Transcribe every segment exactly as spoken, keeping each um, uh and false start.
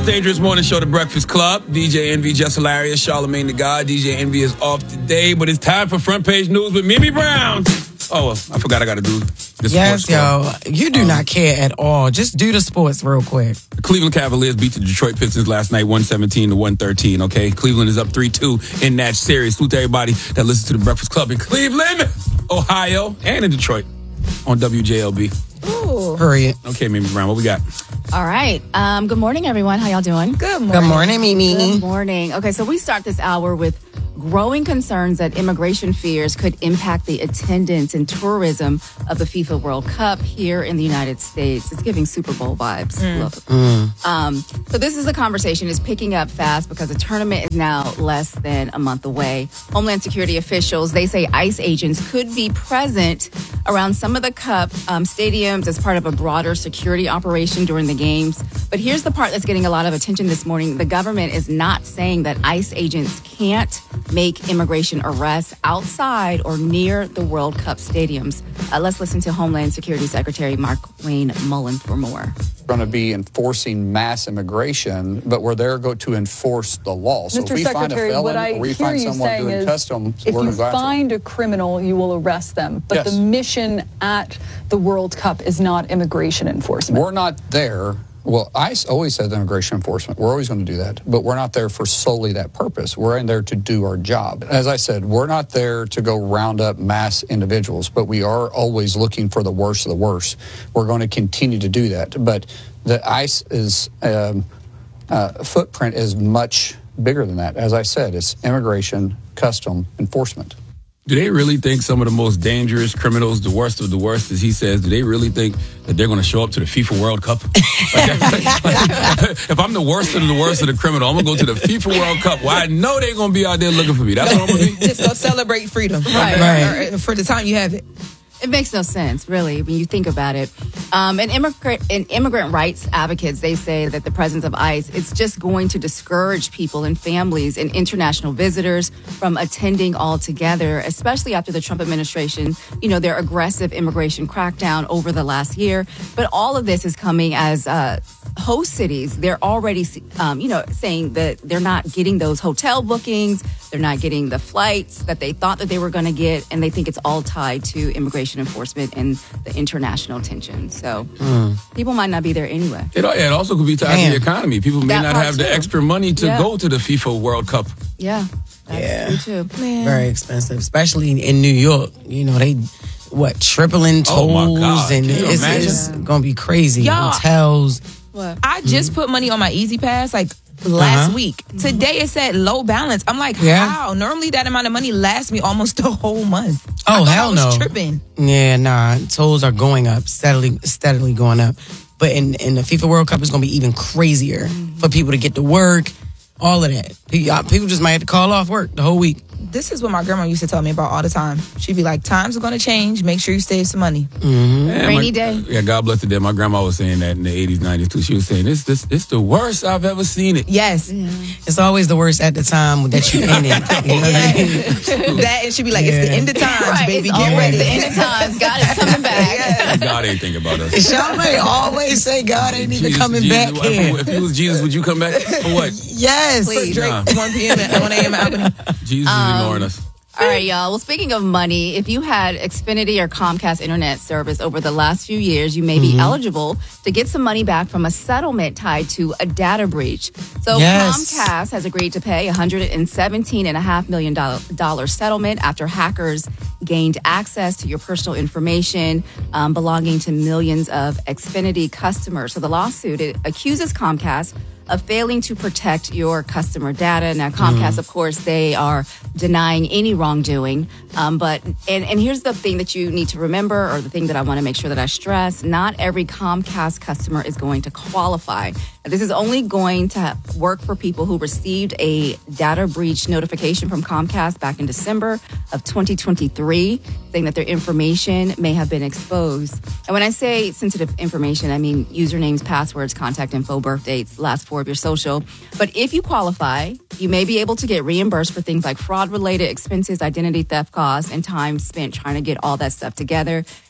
dangerous morning show, The Breakfast Club. D J Envy, Jess Hilarious, Charlamagne the God. D J Envy is off today, but it's time for front page news with Mimi Brown. Oh, well, I forgot I got to do the yes, sports. Yes, yo. You do um, not care at all. Just do the sports real quick. The Cleveland Cavaliers beat the Detroit Pistons last night, one seventeen to one thirteen, okay? Cleveland is up three two in that series. Salute to everybody that listens to The Breakfast Club in Cleveland, Ohio, and in Detroit on W J L B. Ooh. Hurry. Okay, Mimi Brown, what we got? All right. Um, good morning, everyone. How y'all doing? Good morning. Good morning, Mimi. Good morning. Okay, so we start this hour with growing concerns that immigration fears could impact the attendance and tourism of the FIFA World Cup here in the United States. It's giving Super Bowl vibes. Mm. Mm. Um, so this is a conversation is picking up fast because the tournament is now less than a month away. Homeland Security officials, they say ICE agents could be present around some of the Cup um, stadiums as part of a broader security operation during the games. But here's the part that's getting a lot of attention this morning. The government is not saying that ICE agents can't make immigration arrests outside or near the World Cup stadiums. Uh, let's listen to Homeland Security Secretary Markwayne Mullin for more. We're going to be enforcing mass immigration, but we're there go to enforce the law. So Mister if we Secretary, find a felon what I or we hear find you someone saying doing is customs, if we're you going to go after find a criminal, you will arrest them. But yes. the mission at the World Cup is not immigration enforcement. We're not there. Well, ICE always says immigration enforcement. We're always going to do that. But we're not there for solely that purpose. We're in there to do our job. As I said, we're not there to go round up mass individuals, but we are always looking for the worst of the worst. We're going to continue to do that. But the ICE is, um, uh, footprint is much bigger than that. As I said, it's immigration, custom, enforcement. Do they really think some of the most dangerous criminals, the worst of the worst, as he says, do they really think that they're going to show up to the FIFA World Cup? Like, like, if I'm the worst of the worst of the criminal, I'm going to go to the FIFA World Cup. Well, I know they're going to be out there looking for me. That's what I'm going to be. Just go celebrate freedom. Right. right. For the time you have it. It makes no sense, really, when you think about it. Um, and, immigrant, and immigrant rights advocates, they say that the presence of ICE, it's just going to discourage people and families and international visitors from attending altogether, especially after the Trump administration, you know, their aggressive immigration crackdown over the last year. But all of this is coming as uh, host cities. They're already, um, you know, saying that they're not getting those hotel bookings. They're not getting the flights that they thought that they were going to get. And they think it's all tied to immigration enforcement and the international tension. So mm. people might not be there anyway. It, it also could be tied Damn. to the economy. People may that not have too. the extra money to yeah. go to the FIFA World Cup. Yeah, that's yeah. true too. Man. Very expensive, especially in New York. You know, they what tripling tolls oh my God. and Can it's, it's gonna be crazy. Y'all, Hotels. What? I just mm-hmm. put money on my Easy Pass like last uh-huh. week. Today it said low balance. I'm like, yeah. how? Normally that amount of money lasts me almost the whole month. Oh, I hell I was no. tripping. Yeah, nah. Tolls are going up, steadily steadily going up. But in, in the FIFA World Cup, it's going to be even crazier mm-hmm. for people to get to work, all of that. People just might have to call off work the whole week. This is what my grandma used to tell me about all the time. She'd be like, times are going to change. Make sure you save some money. Mm-hmm. Yeah, Rainy my, day. Yeah, God bless her dead. My grandma was saying that in the eighties, nineties too. She was saying, this, this, it's the worst I've ever seen it. Yes. Yeah. It's always the worst at the time that you're in it. You know what I mean? That, and she'd be like, yeah. it's the end of times, right, baby. It's Get ready. the end of times. God is coming back. God ain't thinking about us. Y'all may always say God ain't even Jesus, coming Jesus, back here. If you was Jesus, would you come back? For what? Yes. Please. Drake, Nah. one p.m. at one a.m. at Albany. Jesus Um, is ignoring us. All right, y'all. Well, speaking of money, if you had Xfinity or Comcast internet service over the last few years, you may be mm-hmm. eligible to get some money back from a settlement tied to a data breach. So yes. Comcast has agreed to pay a one hundred seventeen point five million dollars settlement after hackers gained access to your personal information um, belonging to millions of Xfinity customers. So the lawsuit, it accuses Comcast of failing to protect your customer data. Now, Comcast, mm. of course, they are denying any wrongdoing. Um, but and, and here's the thing that you need to remember, or the thing that I want to make sure that I stress: not every Comcast customer is going to qualify. Now, this is only going to work for people who received a data breach notification from Comcast back in December of twenty twenty-three, saying that their information may have been exposed. And when I say sensitive information, I mean usernames, passwords, contact info, birth dates, last four of your social. But if you qualify, you may be able to get reimbursed for things like fraud-related expenses, identity theft costs, and time spent trying to get all that stuff together.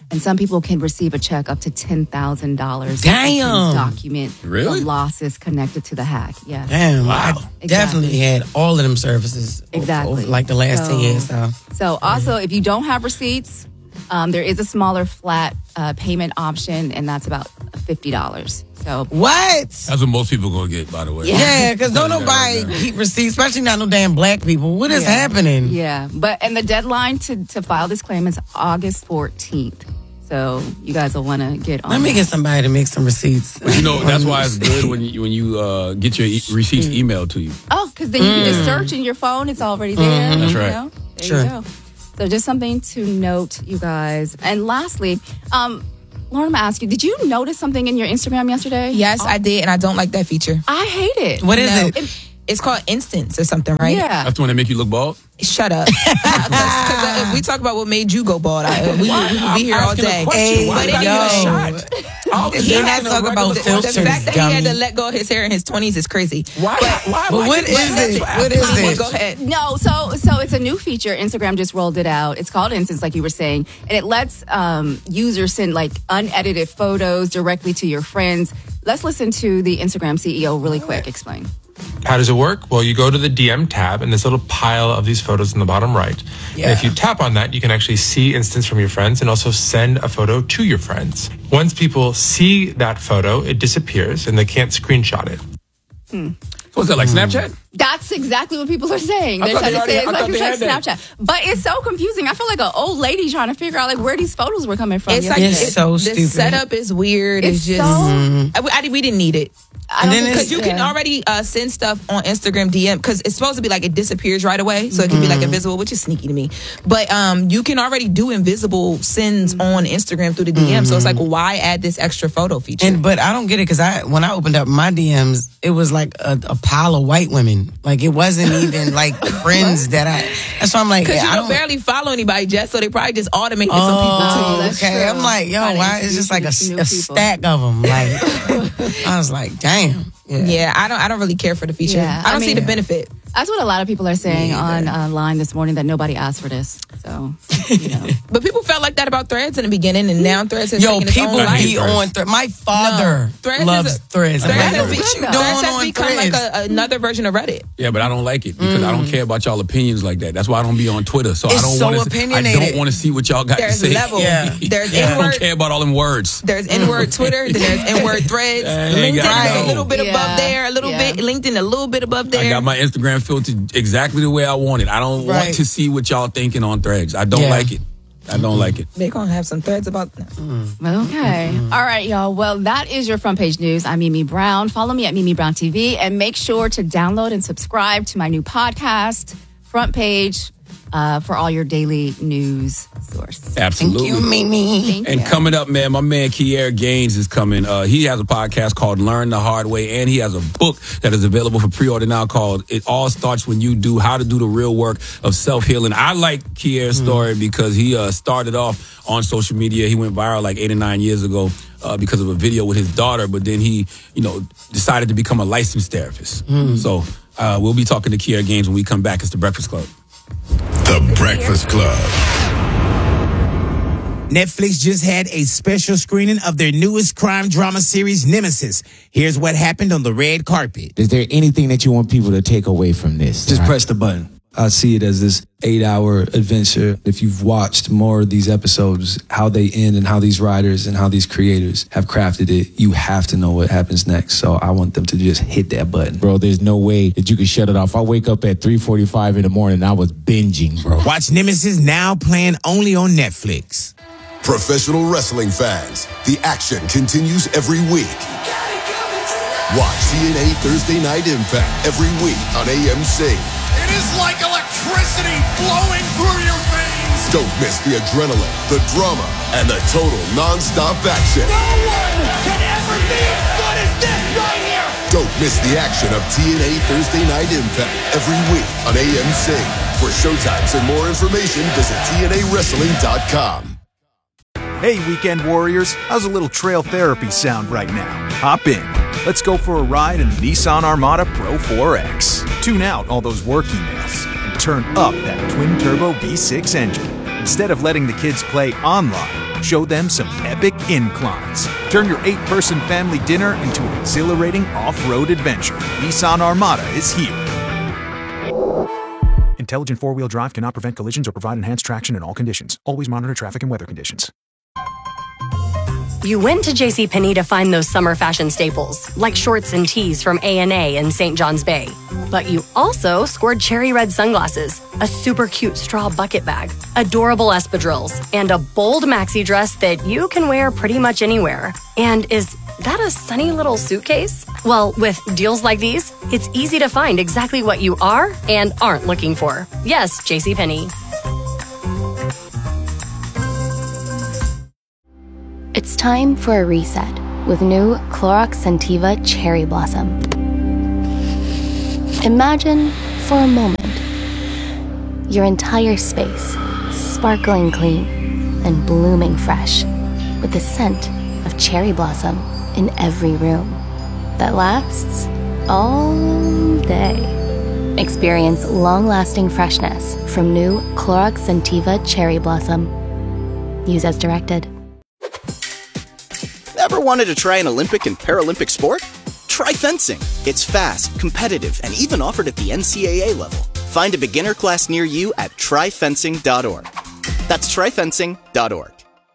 And some people can receive a check up to ten thousand dollars. Damn. Document Really? the losses connected to the hack. Yes. Damn, Wow. I Exactly. definitely had all of them services. over- Exactly. over, like the last So- ten years. So. So also, if you don't have receipts, um, there is a smaller flat uh, payment option, and that's about fifty dollars. So What? That's what most people gonna get, by the way. Yeah, because don't Telling you that nobody right now. keep receipts, especially not no damn black people. What is Yeah. happening? yeah, but and the deadline to, to file this claim is August fourteenth. So you guys will want to get on. Let me that. get somebody to make some receipts. You know, that's why it's good when you when you uh, get your e- receipts Mm. emailed to you. Oh, because then you can just search in your phone. It's already there. That's you right. know? There Sure. you go. So just something to note, you guys. And lastly, um, Lauren, I'm gonna ask you, did you notice something in your Instagram yesterday? Yes, I did, and I don't like that feature. I hate it. What is No. it? It's called Instance or something, right? Yeah. That's the one that make you look bald. Shut up. Because if we talk about what made you go bald, I, we, we, we would be here all asking a day. question. Why But you gotta anyway, get Oh, They're yeah, not no talking about regular- filters. the fact that he had dummy. to let go of his hair in his twenties is crazy. Why? Why? But why what you- is it? What is Well, it? go ahead. No, so so it's a new feature. Instagram just rolled it out. It's called Instance, like you were saying, and it lets um, users send like unedited photos directly to your friends. Let's listen to the Instagram C E O really quick explain. How does it work? Well, you go to the D M tab and this little pile of these photos in the bottom right. Yeah. And if you tap on that, you can actually see Instance from your friends and also send a photo to your friends. Once people see that photo, it disappears and they can't screenshot it. What's that, like Snapchat? That's exactly what people are saying. I They're thought trying they to say already- it's I like, thought it's they like had that. Snapchat, but it's so confusing. I feel like an old lady trying to figure out like where these photos were coming from. It's like It's it- so the stupid. setup is weird. It's It's, just so- I, I- we didn't need it. I And don't then think Because you can yeah. already uh, send stuff on Instagram D M because it's supposed to be like it disappears right away, so it can be like invisible, which is sneaky to me. But um, you can already do invisible sends on Instagram through the D M. So it's like, why add this extra photo feature? And but I don't get it because I when I opened up my D Ms, it was like a, a pile of white women. Like it wasn't even like friends that I. That's why I'm like, Because yeah, you I don't don't. barely follow anybody, Jess, so they probably just automated Oh, some people too. that's okay. true. I'm like, yo, Trying to why? It's just like a, introduce new a people. stack of them. Like I was like, damn. Yeah. Yeah, I don't. I don't really care for the feature. Yeah, I don't I see mean- the benefit. That's what a lot of people are saying on online this morning that nobody asked for this. So, you know. But people felt like that about Threads in the beginning, and now Threads has Yo, taken its people own I life. hate be Threads. on Threads. My father No, Threads loves is a- Threads. I'm Threads like, has, what be- you doing Threads has on become Threads? like a, another version of Reddit. Yeah, but I don't like it because I don't care about y'all opinions like that. That's why I don't be on Twitter. So I It's don't so want to. I opinionated. don't want to see what y'all got There's to say. level. Yeah. There's I N-word. don't care about all them words. There's N-word Twitter. Then there's N-word Threads. Yeah, you ain't LinkedIn gotta is a know. little bit Yeah. above there, a little Yeah. bit. LinkedIn a little bit above there. I got my Instagram filtered exactly the way I want it. I don't Right. want to see what y'all thinking on Threads. I don't Yeah. like it. I don't like it. They're gonna have some threads about that. Well, okay. All right, y'all. Well, that is your front page news. I'm Mimi Brown. Follow me at Mimi Brown T V and make sure to download and subscribe to my new podcast, Front Page, uh, for all your daily news source. Absolutely. Thank you, Mimi. Thank And you. coming up, man, my man Kier Gaines is coming. Uh, he has a podcast called Learn the Hard Way, and he has a book that is available for pre-order now called It All Starts When You Do, How to Do the Real Work of Self-Healing. I like Kier's story because he uh, started off on social media. He went viral like eight or nine years ago uh, because of a video with his daughter, but then he, you know, decided to become a licensed therapist. So uh, we'll be talking to Kier Gaines when we come back. It's The Breakfast Club. The Breakfast Club. Netflix just had a special screening of their newest crime drama series, Nemesis. Here's what happened on the red carpet. Is there anything that you want people to take away from this? Just Right. press the button. I see it as this eight-hour adventure. If you've watched more of these episodes, how they end and how these writers and how these creators have crafted it, you have to know what happens next. So I want them to just hit that button. Bro, there's no way that you can shut it off. I wake up at three forty-five in the morning and I was binging, bro. Watch Nemesis now playing only on Netflix. Professional wrestling fans, the action continues every week. Watch T N A Thursday Night Impact every week on A M C. It is like electricity flowing through your veins. Don't miss the adrenaline, the drama, and the total non-stop action. No one can ever be as good as this right here. Don't miss the action of T N A Thursday Night Impact every week on A M C. For showtimes and more information, visit T N A wrestling dot com. Hey, Weekend Warriors, how's a little trail therapy sound right now? Hop in. Let's go for a ride in the Nissan Armada Pro four X. Tune out all those work emails and turn up that twin-turbo V six engine. Instead of letting the kids play online, Show them some epic inclines. Turn your eight-person family dinner into an exhilarating off-road adventure. Nissan Armada is here. Intelligent four-wheel drive cannot prevent collisions or provide enhanced traction in all conditions. Always monitor traffic and weather conditions. You went to JCPenney to find those summer fashion staples, like shorts and tees from A and A in Saint John's Bay. But you also scored cherry red sunglasses, a super cute straw bucket bag, adorable espadrilles, and a bold maxi dress that you can wear pretty much anywhere. And is that a sunny little suitcase? Well, with deals like these, it's easy to find exactly what you are and aren't looking for. Yes, JCPenney. It's time for a reset with new Clorox Scentiva Cherry Blossom. Imagine for a moment your entire space sparkling clean and blooming fresh with the scent of cherry blossom in every room that lasts all day. Experience long-lasting freshness from new Clorox Scentiva Cherry Blossom. Use as directed. Ever wanted to try an Olympic and Paralympic sport? Try fencing. It's fast, competitive, and even offered at the N C A A level. Find a beginner class near you at try fencing dot org. That's try fencing dot org.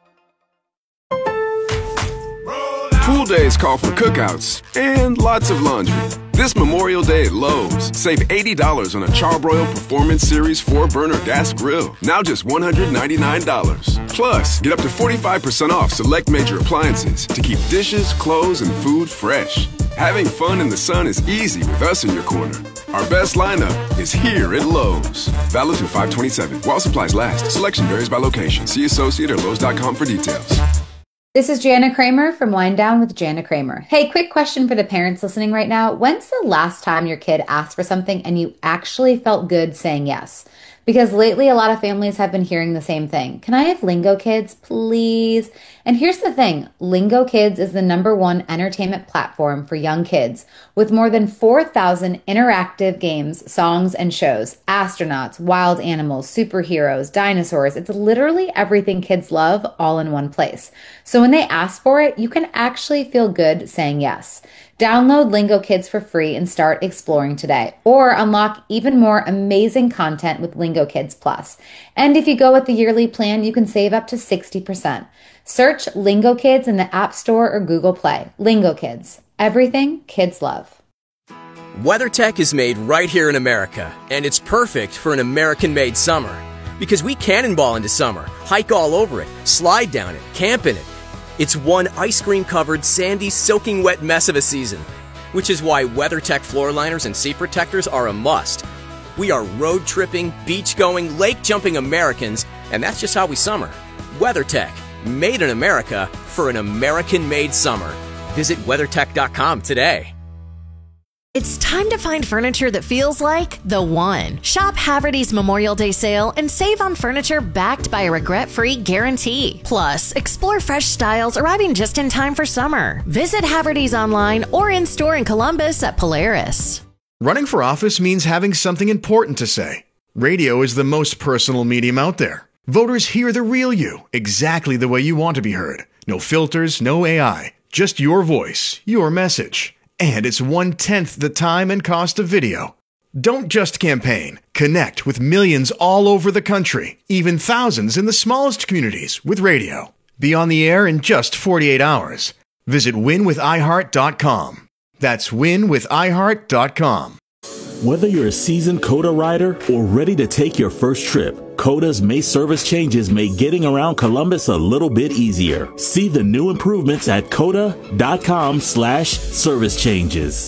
Pool days call for cookouts and lots of laundry. This Memorial Day at Lowe's, save eighty dollars on a Charbroil Performance Series four burner gas grill, now just one hundred ninety-nine dollars. Plus, get up to forty-five percent off select major appliances to keep dishes, clothes, and food fresh. Having fun in the sun is easy with us in your corner. Our best lineup is here at Lowe's. Valid through five twenty-seven. While supplies last. Selection varies by location. See associate or lowes dot com for details. This is Jana Kramer from Wind Down with Jana Kramer. Hey, quick question for the parents listening right now. When's the last time your kid asked for something and you actually felt good saying yes? Because lately a lot of families have been hearing the same thing. Can I have Lingo Kids, please? And here's the thing. Lingo Kids is the number one entertainment platform for young kids with more than four thousand interactive games, songs, and shows. Astronauts, wild animals, superheroes, dinosaurs. It's literally everything kids love all in one place. So when they ask for it, you can actually feel good saying yes. Download Lingo Kids for free and start exploring today. Or unlock even more amazing content with Lingo Kids Plus. And if you go with the yearly plan, you can save up to sixty percent. Search Lingo Kids in the App Store or Google Play. Lingo Kids. Everything kids love. WeatherTech is made right here in America, and it's perfect for an American-made summer. Because we cannonball into summer, hike all over it, slide down it, camp in it. It's one ice cream-covered, sandy, soaking wet mess of a season, which is why WeatherTech floor liners and seat protectors are a must. We are road-tripping, beach-going, lake-jumping Americans, and that's just how we summer. WeatherTech, made in America for an American-made summer. Visit weathertech dot com today. It's time to find furniture that feels like the one. Shop Haverty's Memorial Day sale and save on furniture backed by a regret-free guarantee. Plus, explore fresh styles arriving just in time for summer. Visit Haverty's online or in-store in Columbus at Polaris. Running for office means having something important to say. Radio is the most personal medium out there. Voters hear the real you, exactly the way you want to be heard. No filters, no A I, just your voice, your message. And it's one-tenth the time and cost of video. Don't just campaign. Connect with millions all over the country, even thousands in the smallest communities with radio. Be on the air in just forty-eight hours. Visit win with i heart dot com. That's win with i heart dot com. Whether you're a seasoned COTA rider or ready to take your first trip, COTA's May service changes make getting around Columbus a little bit easier. See the new improvements at COTA.com slash service changes.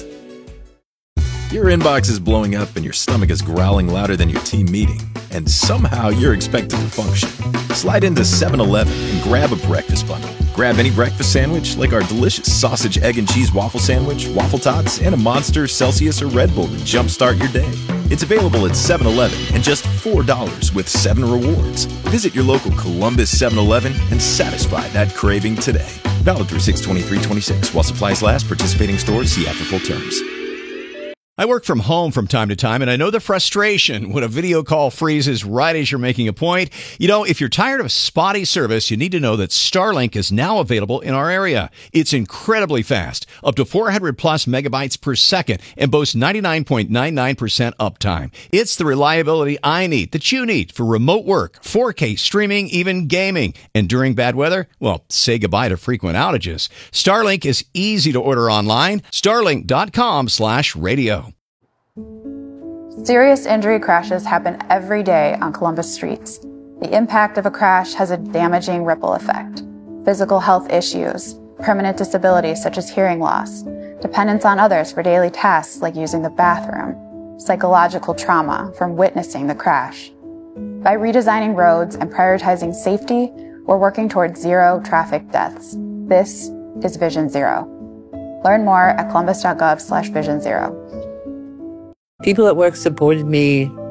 Your inbox is blowing up and your stomach is growling louder than your team meeting, and somehow you're expected to function. Slide into seven eleven and grab a breakfast bundle. Grab any breakfast sandwich like our delicious sausage, egg, and cheese waffle sandwich, waffle tots, and a Monster, Celsius, or Red Bull to jumpstart your day. It's available at seven eleven and just four dollars with seven rewards. Visit your local Columbus seven eleven and satisfy that craving today. Valid through six twenty-three twenty-six while supplies last. Participating stores see app for full terms. I work from home from time to time, and I know the frustration when a video call freezes right as you're making a point. You know, if you're tired of spotty service, you need to know that Starlink is now available in our area. It's incredibly fast, up to four hundred plus megabytes per second, and boasts ninety-nine point nine nine percent uptime. It's the reliability I need, that you need, for remote work, four K streaming, even gaming. And during bad weather, well, say goodbye to frequent outages. Starlink is easy to order online. Starlink.com slash radio. Serious injury crashes happen every day on Columbus streets. The impact of a crash has a damaging ripple effect. Physical health issues, permanent disabilities such as hearing loss, dependence on others for daily tasks like using the bathroom, psychological trauma from witnessing the crash. By redesigning roads and prioritizing safety, we're working towards zero traffic deaths. This is Vision Zero. Learn more at columbus.gov slash vision zero. People at work supported me